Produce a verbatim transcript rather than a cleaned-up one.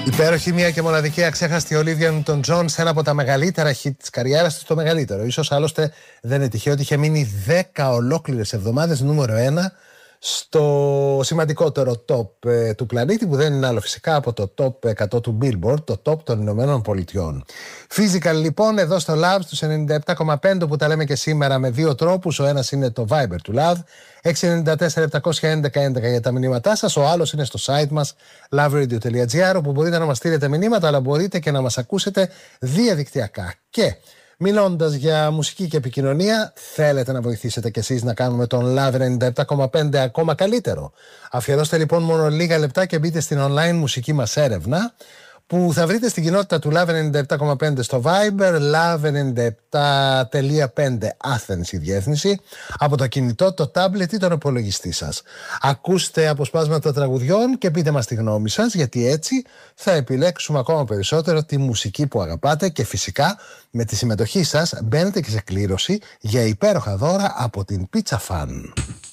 Υπέροχη, μία και μοναδική, αξέχαστη Ολίβια Νιούτον-Τζον σε ένα από τα μεγαλύτερα hit της καριέρας της, το μεγαλύτερο. Ίσως άλλωστε δεν είναι τυχαίο ότι είχε μείνει δέκα ολόκληρες εβδομάδες νούμερο ένα στο σημαντικότερο top ε, του πλανήτη, που δεν είναι άλλο φυσικά από το top εκατό του Billboard, το top των Ηνωμένων Πολιτειών. Physical λοιπόν εδώ στο Love στους ενενήντα επτά κόμμα πέντε, που τα λέμε και σήμερα με δύο τρόπους. Ο ένας είναι το Viber του Love έξι εννιά τέσσερα επτακόσια έντεκα έντεκα για τα μηνύματά σας. Ο άλλος είναι στο site μας love radio τελεία gr, όπου μπορείτε να μας στείλετε μηνύματα, αλλά μπορείτε και να μας ακούσετε διαδικτυακά. Και μιλώντας για μουσική και επικοινωνία, θέλετε να βοηθήσετε κι εσείς να κάνουμε τον Love ενενήντα επτά κόμμα πέντε ακόμα καλύτερο? Αφιερώστε λοιπόν μόνο λίγα λεπτά και μπείτε στην online μουσική μας έρευνα, που θα βρείτε στην κοινότητα του Love ενενήντα επτά κόμμα πέντε στο Viber, Love ενενήντα επτά κόμμα πέντε Athens η διεύθυνση, από το κινητό, το tablet ή τον υπολογιστή σας. Ακούστε αποσπάσματα τραγουδιών και πείτε μας τη γνώμη σας, γιατί έτσι θα επιλέξουμε ακόμα περισσότερο τη μουσική που αγαπάτε, και φυσικά με τη συμμετοχή σας μπαίνετε και σε κλήρωση για υπέροχα δώρα από την Pizza Fan.